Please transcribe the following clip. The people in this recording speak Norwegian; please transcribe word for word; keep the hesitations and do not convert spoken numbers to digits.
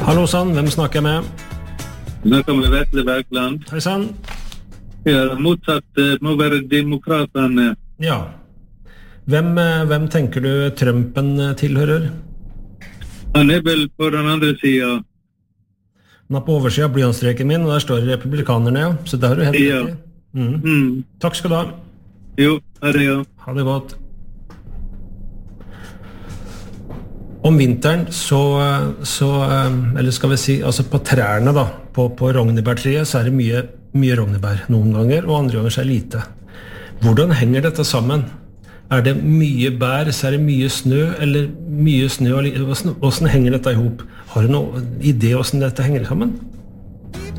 Hallo sann, hvem snakker jeg med? Snakker med Vetle Bergland. Hei sann. Ja, motsatt må være demokratene. Ja. Hvem, hvem tenker du Trumpen tilhører? Han er vel på den andre siden. Han er på oversiden av blyantstreken min, og der står det republikanerne, ja. Så der har du helt Ja. rett i. Mm. Mm. Takk skal du ha. Jo, er det ja. Ha det godt. Om vinteren så, så, eller skal vi si, altså på trærne da, på, på rognebærtreet så er det mye, mye rognebær noen ganger, og andre ganger så er det lite. Hvordan henger dette sammen? Er det mye bær, så er det mye snø, eller mye snø, og hvordan, hvordan henger dette ihop? Har du noen idé hvordan dette henger sammen?